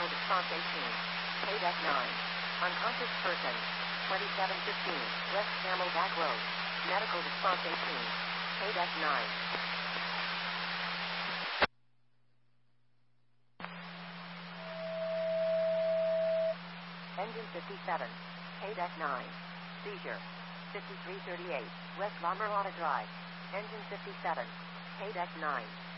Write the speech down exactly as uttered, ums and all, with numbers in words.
Medical response eighteen. K-Deck nine. Unconscious person. twenty-seven fifteen. West Camelback Road. Medical response eighteen. K-Deck nine. Engine fifty-seven. K-Deck nine. Seizure. fifty-three thirty-eight. West La Mirada Drive. Engine fifty-seven. K-Deck nine.